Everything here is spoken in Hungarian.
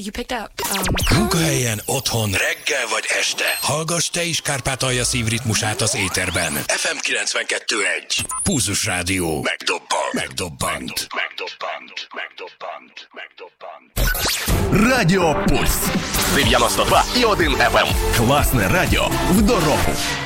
you picked up. Munkahelyen, otthon, reggel vagy este. Hallgass te is Kárpátalja szívritmusát az éterben. FM 92.1. Pulzus Rádió. Megdobbant. Радіо Пульс 92,1 FM. Класне радіо в дорогу.